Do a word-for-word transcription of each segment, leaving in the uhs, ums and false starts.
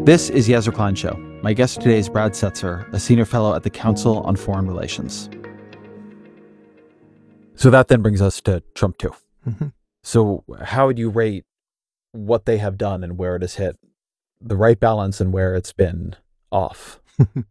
This is Yezra Klein Show. My guest today is Brad Setser, a senior fellow at the Council on Foreign Relations. So that then brings us to Trump too. Mm-hmm. So how would you rate what they have done and where it has hit the right balance and where it's been off?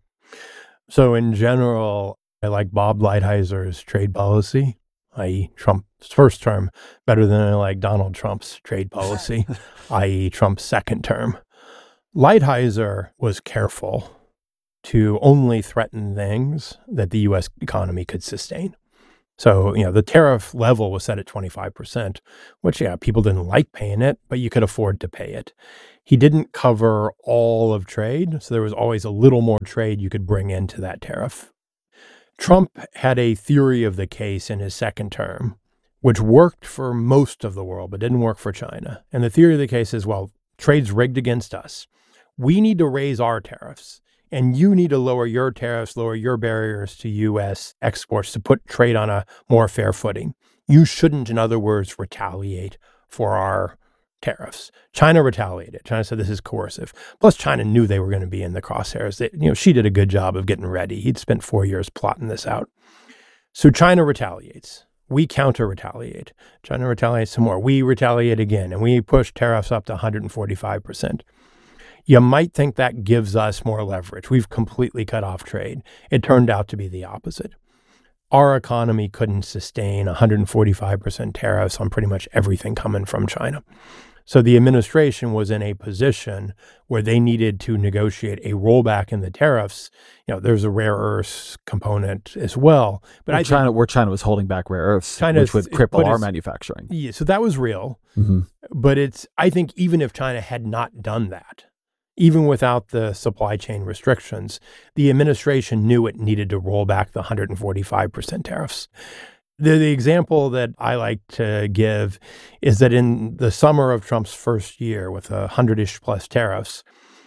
So in general, I like Bob Lighthizer trade policy, that is. Trump's first term, better than I like Donald Trump's trade policy, that is. Trump's second term. Lighthizer was careful to only threaten things that the U S economy could sustain. So, you know, the tariff level was set at twenty-five percent, which, yeah, people didn't like paying it, but you could afford to pay it. He didn't cover all of trade, so there was always a little more trade you could bring into that tariff. Trump had a theory of the case in his second term, which worked for most of the world, but didn't work for China. And the theory of the case is, well, trade's rigged against us. We need to raise our tariffs, and you need to lower your tariffs, lower your barriers to U S exports to put trade on a more fair footing. You shouldn't, in other words, retaliate for our tariffs. China retaliated. China said this is coercive. Plus, China knew they were going to be in the crosshairs. They, you know, she did a good job of getting ready. He'd spent four years plotting this out. So China retaliates. We counter-retaliate. China retaliates some more. We retaliate again, and we push tariffs up to one hundred forty-five percent. You might think that gives us more leverage. We've completely cut off trade. It turned out to be the opposite. Our economy couldn't sustain one hundred forty-five percent tariffs on pretty much everything coming from China. So the administration was in a position where they needed to negotiate a rollback in the tariffs. You know, there's a rare earths component as well. But where I China, where China was holding back rare earths, China's, which would cripple our its, manufacturing. Yeah, so that was real. Mm-hmm. But it's, I think even if China had not done that, even without the supply chain restrictions, the administration knew it needed to roll back the one hundred forty-five percent tariffs. The, the example that I like to give is that in the summer of Trump's first year with a hundred-ish plus tariffs,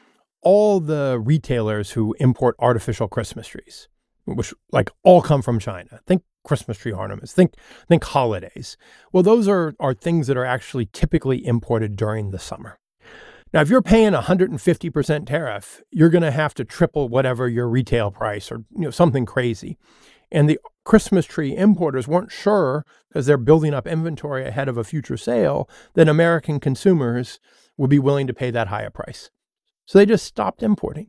all the retailers who import artificial Christmas trees, which like all come from China, think Christmas tree ornaments, think think holidays. Well, those are, are things that are actually typically imported during the summer. Now, if you're paying a one hundred fifty percent tariff, you're going to have to triple whatever your retail price or you know something crazy. And the Christmas tree importers weren't sure, because they're building up inventory ahead of a future sale, that American consumers would be willing to pay that high a price. So they just stopped importing.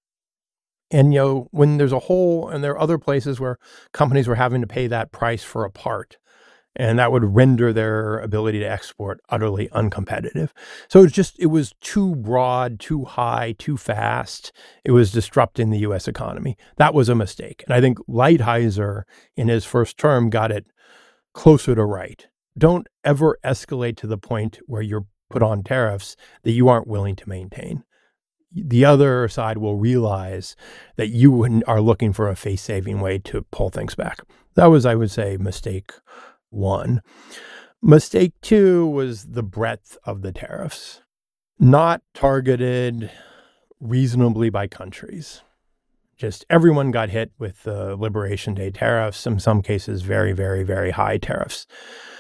And, you know, when there's a hole, and there are other places where companies were having to pay that price for a part, and that would render their ability to export utterly uncompetitive. So it was just, it was too broad, too high, too fast. It was disrupting the U S economy. That was a mistake. And I think Lighthizer in his first term got it closer to right. Don't ever escalate to the point where you're put on tariffs that you aren't willing to maintain. The other side will realize that you are looking for a face-saving way to pull things back. That was, I would say, mistake one. Mistake two was the breadth of the tariffs, not targeted reasonably by countries. Just everyone got hit with the Liberation Day tariffs, in some cases very, very, very high tariffs.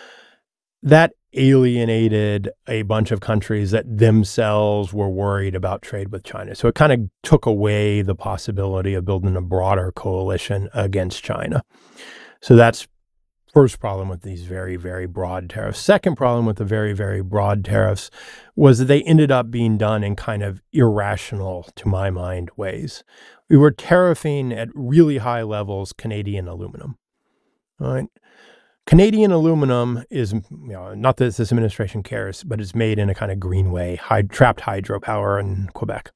That alienated a bunch of countries that themselves were worried about trade with China. So it kind of took away the possibility of building a broader coalition against China. So that's first problem with these very, very broad tariffs. Second problem with the very, very broad tariffs was that they ended up being done in kind of irrational, to my mind, ways. We were tariffing at really high levels Canadian aluminum. All right. Canadian aluminum is, you know, not that this administration cares, but it's made in a kind of green way, hyd- trapped hydropower in Quebec.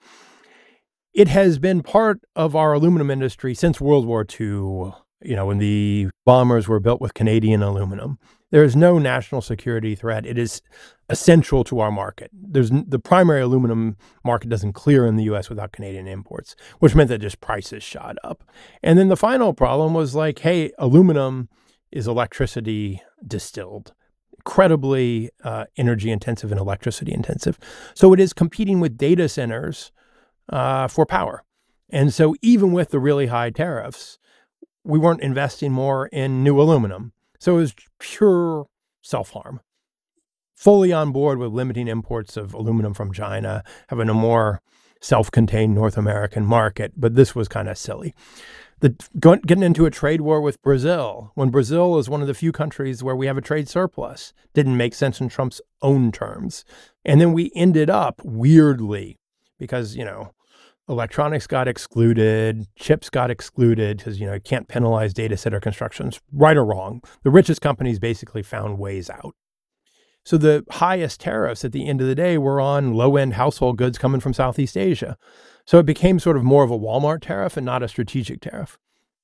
It has been part of our aluminum industry since World War Two. You know, when the bombers were built with Canadian aluminum. There is no national security threat. It is essential to our market. There's the primary aluminum market doesn't clear in the U S without Canadian imports, which meant that just prices shot up. And then the final problem was like, hey, aluminum is electricity distilled, incredibly uh, energy intensive and electricity intensive. So it is competing with data centers uh, for power. And so even with the really high tariffs, we weren't investing more in new aluminum. So it was pure self-harm. Fully on board with limiting imports of aluminum from China, having a more self-contained North American market, but this was kind of silly. The, going, getting into a trade war with Brazil, when Brazil is one of the few countries where we have a trade surplus, didn't make sense in Trump's own terms. And then we ended up weirdly, because, you know, electronics got excluded, chips got excluded, because, you know, you can't penalize data center constructions, right or wrong. The richest companies basically found ways out. So the highest tariffs at the end of the day were on low-end household goods coming from Southeast Asia. So it became sort of more of a Walmart tariff and not a strategic tariff.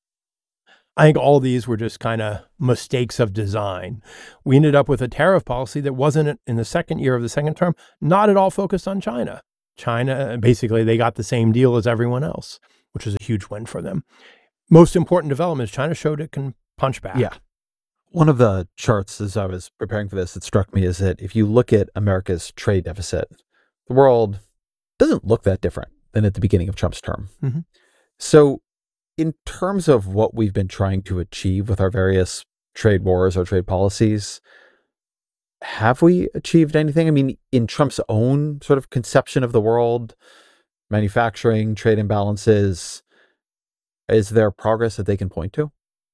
I think all these were just kind of mistakes of design. We ended up with a tariff policy that wasn't, in the second year of the second term, not at all focused on China. China, basically, they got the same deal as everyone else, which was a huge win for them. Most important development is China showed it can punch back. Yeah. One of the charts as I was preparing for this that struck me is that if you look at America's trade deficit, the world doesn't look that different than at the beginning of Trump's term. Mm-hmm. So in terms of what we've been trying to achieve with our various trade wars or trade policies, have we achieved anything? I mean, in Trump's own sort of conception of the world, manufacturing, trade imbalances, is there progress that they can point to?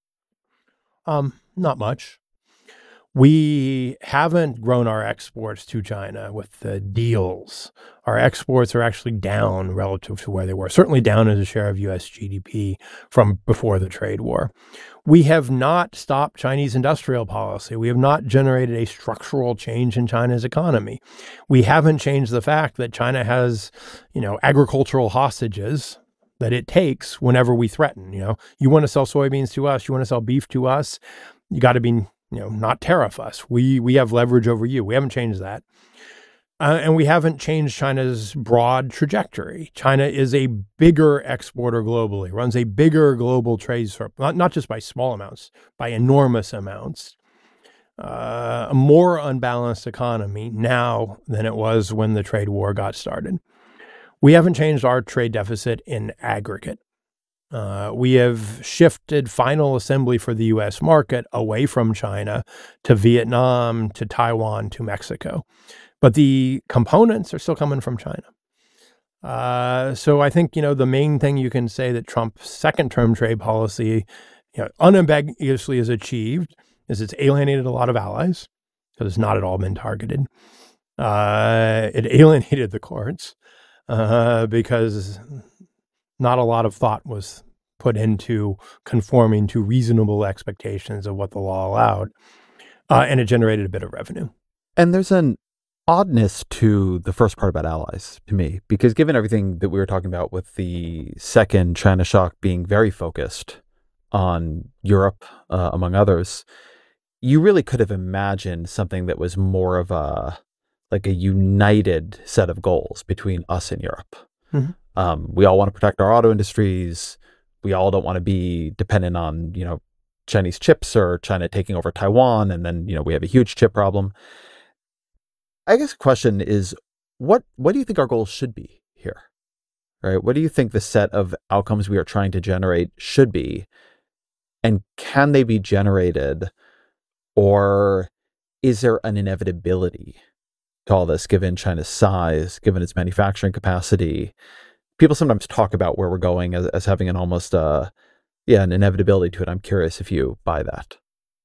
Um, not much. We haven't grown our exports to China with the deals. Our exports are actually down relative to where they were, certainly down as a share of U S G D P from before the trade war. We have not stopped Chinese industrial policy. We have not generated a structural change in China's economy. We haven't changed the fact that China has, you know, agricultural hostages that it takes whenever we threaten. You know, you want to sell soybeans to us, you want to sell beef to us, you got to be, you know, not tariff us. We we have leverage over you. We haven't changed that. Uh, and we haven't changed China's broad trajectory. China is a bigger exporter globally, runs a bigger global trade surplus, not, not just by small amounts, by enormous amounts. Uh, a more unbalanced economy now than it was when the trade war got started. We haven't changed our trade deficit in aggregate. Uh, we have shifted final assembly for the U S market away from China to Vietnam, to Taiwan, to Mexico. But the components are still coming from China. Uh, so I think, you know, the main thing you can say that Trump's second-term trade policy, you know, unambiguously has achieved is it's alienated a lot of allies because it's not at all been targeted. Uh, it alienated the courts uh, because not a lot of thought was put into conforming to reasonable expectations of what the law allowed. Uh, and it generated a bit of revenue. And there's an oddness to the first part about allies to me, because given everything that we were talking about with the second China shock being very focused on Europe, uh, among others, you really could have imagined something that was more of a, like a united set of goals between us and Europe. Mm-hmm. Um, we all want to protect our auto industries. We all don't want to be dependent on, you know, Chinese chips or China taking over Taiwan. And then, you know, we have a huge chip problem. I guess the question is, what what do you think our goals should be here? Right? What do you think the set of outcomes we are trying to generate should be? And can they be generated? Or is there an inevitability to all this, given China's size, given its manufacturing capacity? People sometimes talk about where we're going as, as having an almost, uh, yeah, an inevitability to it. I'm curious if you buy that.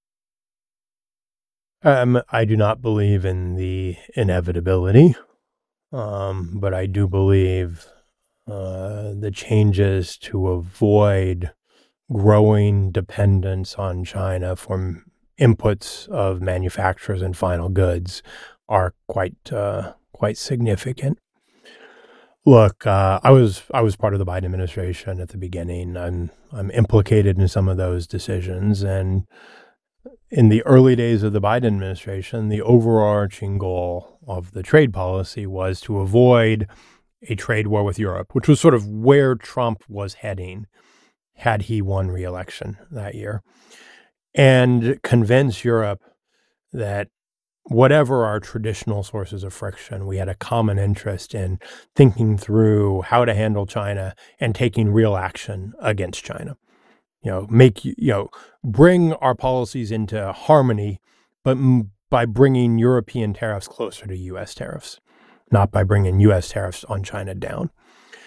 Um, I do not believe in the inevitability, um, but I do believe uh, the changes to avoid growing dependence on China for inputs of manufacturers and final goods are quite uh, quite significant. Look, uh, I was I was part of the Biden administration at the beginning. I'm I'm implicated in some of those decisions, and in the early days of the Biden administration, the overarching goal of the trade policy was to avoid a trade war with Europe, which was sort of where Trump was heading had he won re-election that year, and convince Europe that whatever our traditional sources of friction, we had a common interest in thinking through how to handle China and taking real action against China. You know, make, you know, bring our policies into harmony, but m- by bringing European tariffs closer to U S tariffs, not by bringing U S tariffs on China down.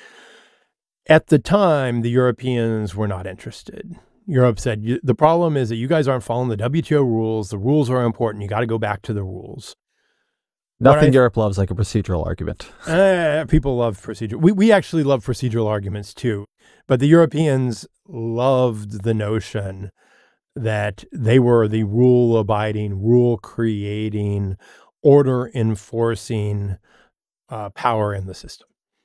At the time, the Europeans were not interested. Europe said, the problem is that you guys aren't following the W T O rules. The rules are important. You got to go back to the rules. Nothing th- Europe loves like a procedural argument. uh, people love procedural. We, we actually love procedural arguments too. But the Europeans loved the notion that they were the rule-abiding, rule-creating, order-enforcing uh, power in the system.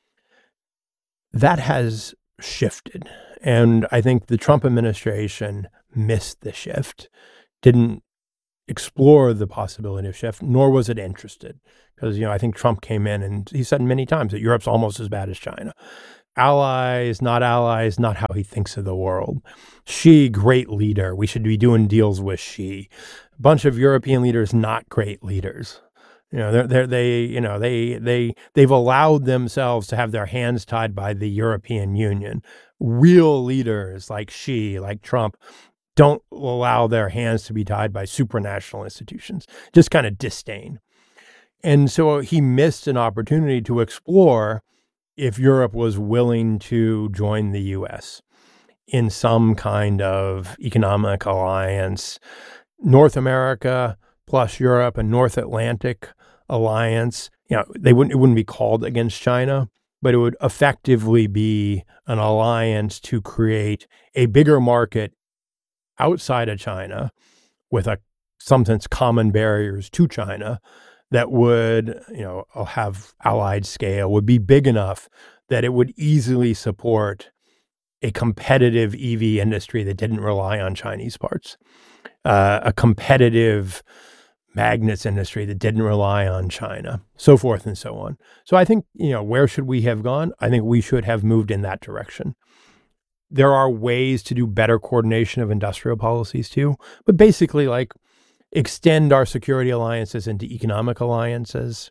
That has shifted. And I think the Trump administration missed the shift, didn't explore the possibility of shift, nor was it interested. Because, you know, I think Trump came in and he said many times that Europe's almost as bad as China. Allies, not allies, not how he thinks of the world. Xi, great leader. We should be doing deals with Xi. A bunch of European leaders, not great leaders. You know, they're, they're, they, you know, they, they, they've allowed themselves to have their hands tied by the European Union. Real leaders like Xi, like Trump, don't allow their hands to be tied by supranational institutions, just kind of disdain. And so he missed an opportunity to explore if Europe was willing to join the U S in some kind of economic alliance, North America plus Europe, a North Atlantic alliance. You know, they wouldn't, it wouldn't be called against China, but it would effectively be an alliance to create a bigger market outside of China with a some sense common barriers to China that would, you know, have allied scale, would be big enough that it would easily support a competitive E V industry that didn't rely on Chinese parts, uh, a competitive magnets industry that didn't rely on China, so forth and so on. So I think, you know, where should we have gone? I think we should have moved in that direction. There are ways to do better coordination of industrial policies too, but basically like extend our security alliances into economic alliances,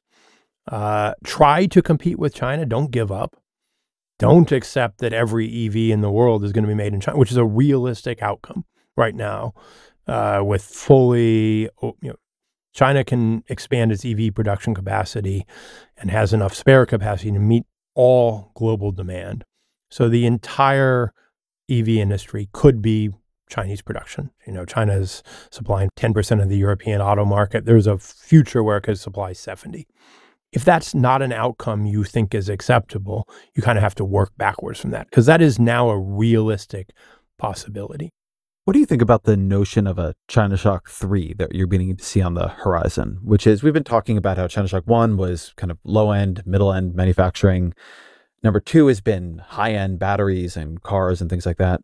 uh, try to compete with China, don't give up. Don't accept that every E V in the world is going to be made in China, which is a realistic outcome right now uh, with fully, you know, China can expand its E V production capacity and has enough spare capacity to meet all global demand. So the entire E V industry could be Chinese production. You know, China is supplying ten percent of the European auto market. There's a future where it could supply seventy. If that's not an outcome you think is acceptable, you kind of have to work backwards from that, because that is now a realistic possibility. What do you think about the notion of a China Shock three that you're beginning to see on the horizon, which is, we've been talking about how China Shock one was kind of low-end, middle-end manufacturing. Number two has been high-end batteries and cars and things like that.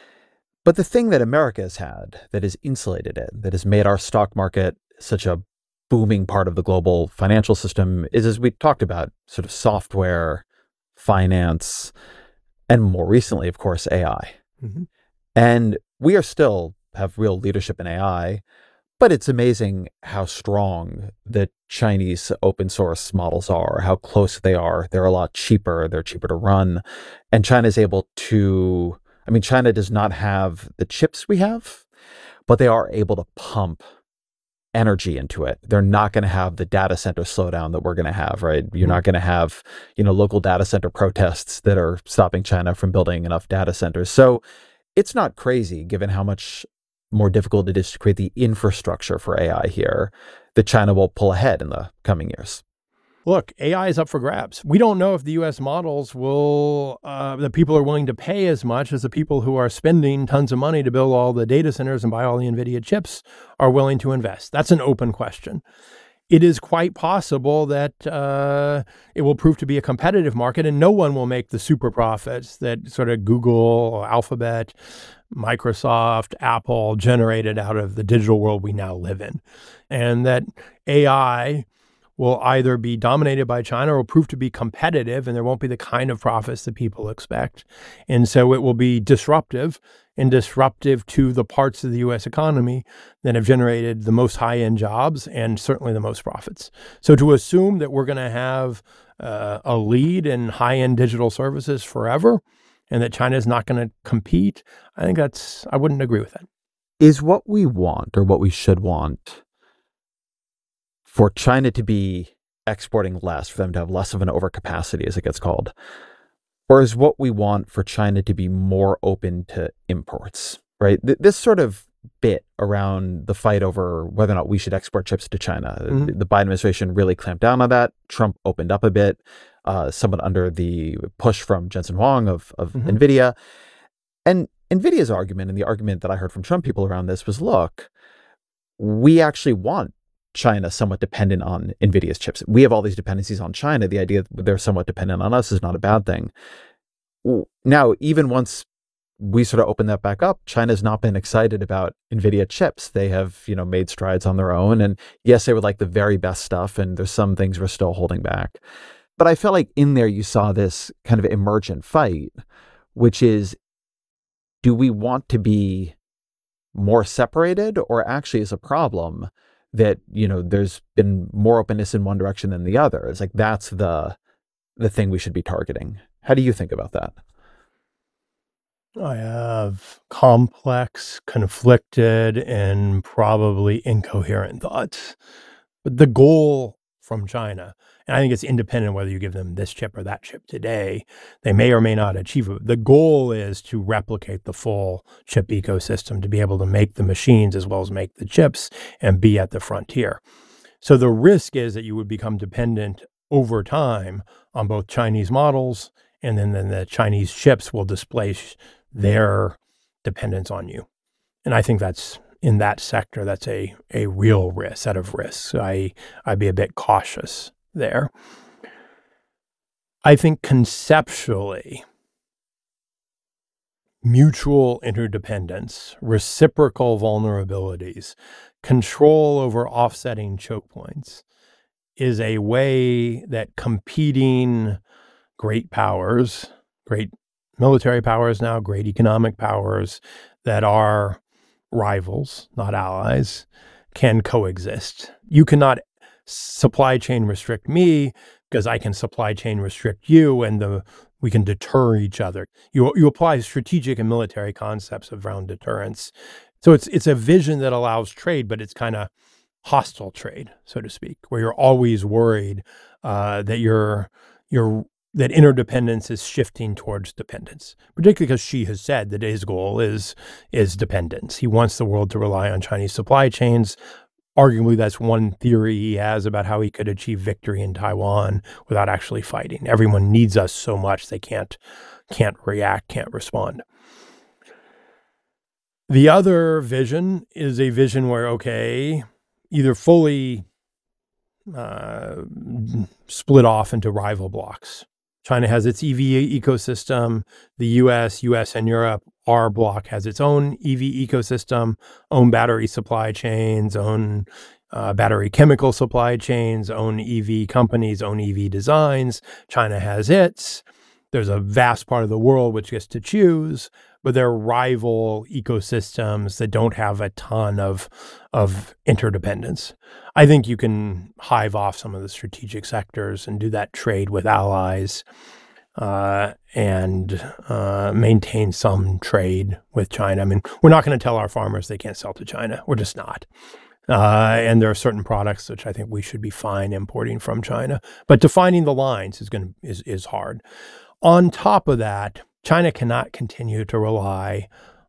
But the thing that America has had that has insulated it, that has made our stock market such a booming part of the global financial system is, as we talked about, sort of software, finance, and more recently, of course, A I. Mm-hmm. And we are still have real leadership in A I, but it's amazing how strong the Chinese open source models are, how close they are. They're a lot cheaper. They're cheaper to run. And China is able to, I mean, China does not have the chips we have, but they are able to pump energy into it. They're not going to have the data center slowdown that we're going to have, right? You're mm-hmm. not going to have, you know, local data center protests that are stopping China from building enough data centers. So it's not crazy, given how much more difficult it is to create the infrastructure for A I here, that China will pull ahead in the coming years. Look, A I is up for grabs. We don't know if the U S models will, uh, the people are willing to pay as much as the people who are spending tons of money to build all the data centers and buy all the NVIDIA chips are willing to invest. That's an open question. It is quite possible that uh, it will prove to be a competitive market and no one will make the super profits that sort of Google, Alphabet, Microsoft, Apple generated out of the digital world we now live in. And that A I will either be dominated by China or prove to be competitive, and there won't be the kind of profits that people expect. And so it will be disruptive and disruptive to the parts of the U S economy that have generated the most high-end jobs and certainly the most profits. So to assume that we're going to have uh, a lead in high-end digital services forever and that China is not going to compete, I think that's, I wouldn't agree with that. Is what we want, or what we should want, for China to be exporting less, for them to have less of an overcapacity, as it gets called, Or is what we want for China to be more open to imports, right? Th- this sort of bit around the fight over whether or not we should export chips to China. Mhm. The Biden administration really clamped down on that. Trump opened up a bit, uh, somewhat under the push from Jensen Huang of, of Mhm. NVIDIA. And NVIDIA's argument, and the argument that I heard from Trump people around this was, look, we actually want China somewhat dependent on NVIDIA's chips. We have all these dependencies on China. The idea that they're somewhat dependent on us is not a bad thing. Now, even once we sort of open that back up, China's not been excited about NVIDIA chips. They have, you know, made strides on their own. And yes, they would like the very best stuff. And there's some things we're still holding back. But I felt like in there you saw this kind of emergent fight, which is, do we want to be more separated, or actually is a problem that, you know, there's been more openness in one direction than the other? It's like, that's the the thing we should be targeting. How do you think about that? I have complex, conflicted, and probably incoherent thoughts. But the goal from China, and I think it's independent whether you give them this chip or that chip today, they may or may not achieve it. The goal is to replicate the full chip ecosystem, to be able to make the machines as well as make the chips and be at the frontier. So the risk is that you would become dependent over time on both Chinese models, and then, then the Chinese chips will displace their dependence on you. And I think that's, in that sector, that's a a real risk, set of risks. I, I'd be a bit cautious there. I think conceptually, mutual interdependence, reciprocal vulnerabilities, control over offsetting choke points is a way that competing great powers, great military powers now, great economic powers that are rivals, not allies, can coexist. You cannot supply chain restrict me because I can supply chain restrict you, and the we can deter each other. You you apply strategic and military concepts around deterrence. So it's it's a vision that allows trade, but it's kind of hostile trade, so to speak, where you're always worried uh, that you're you're that interdependence is shifting towards dependence, particularly because Xi has said that his goal is is dependence. He wants the world to rely on Chinese supply chains. Arguably, that's one theory he has about how he could achieve victory in Taiwan without actually fighting. Everyone needs us so much they can't can't react, can't respond. The other vision is a vision where, okay, either fully uh, split off into rival blocks. China has its E V ecosystem. The U S, U S and Europe, our bloc has its own E V ecosystem, own battery supply chains, own uh, battery chemical supply chains, own E V companies, own E V designs. China has its. There's a vast part of the world which gets to choose, but they're rival ecosystems that don't have a ton of, of interdependence. I think you can hive off some of the strategic sectors and do that trade with allies uh, and uh, maintain some trade with China. I mean, we're not going to tell our farmers they can't sell to China. We're just not. Uh, and there are certain products which I think we should be fine importing from China. But defining the lines is going to is is hard. On top of that, China cannot continue to rely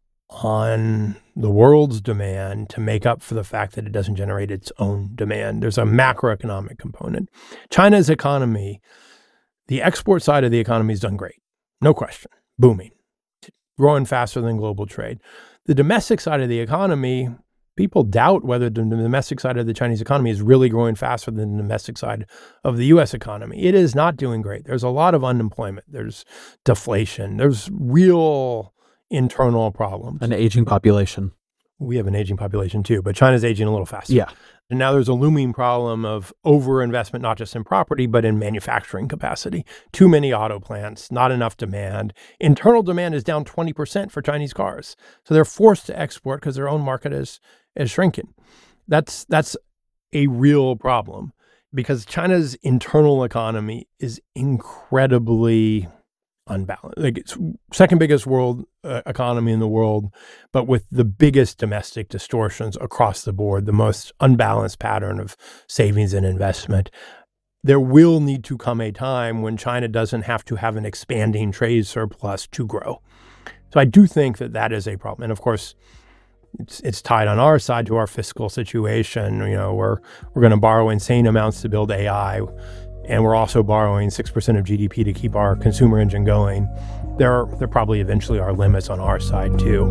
on the world's demand to make up for the fact that it doesn't generate its own demand. There's a macroeconomic component. China's economy, the export side of the economy has done great, no question, booming, growing faster than global trade. The domestic side of the economy, people doubt whether the domestic side of the Chinese economy is really growing faster than the domestic side of the U S economy. It is not doing great. There's a lot of unemployment. There's deflation. There's real internal problems. An aging population. We have an aging population too, but China's aging a little faster. Yeah. And now there's a looming problem of overinvestment, not just in property, but in manufacturing capacity. Too many auto plants, not enough demand. Internal demand is down twenty percent for Chinese cars. So they're forced to export because their own market is, is shrinking. That's, that's a real problem because China's internal economy is incredibly unbalanced. Like it's second biggest world uh, economy in the world, but with the biggest domestic distortions across the board, the most unbalanced pattern of savings and investment. there will need to come a time when China doesn't have to have an expanding trade surplus to grow. So I do think that that is a problem. And of course, it's it's tied on our side to our fiscal situation. You know, we're we're going to borrow insane amounts to build A I, and we're also borrowing six percent of G D P to keep our consumer engine going. There are there probably eventually are limits on our side too.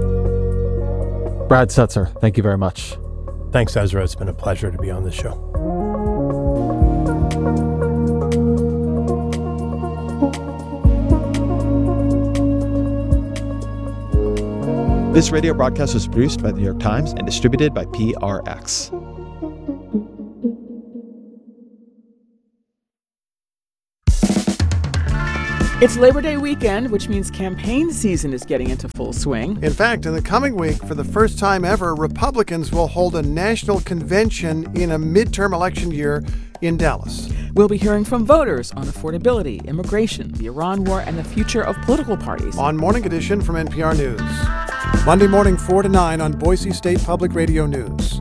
Brad Setser, thank you very much. Thanks, Ezra. It's been a pleasure to be on the show. This radio broadcast was produced by The New York Times and distributed by P R X. It's Labor Day weekend, which means campaign season is getting into full swing. In fact, in the coming week, for the first time ever, Republicans will hold a national convention in a midterm election year in Dallas. We'll be hearing from voters on affordability, immigration, the Iran war, and the future of political parties. On Morning Edition from N P R News. Monday morning, four to nine on Boise State Public Radio News.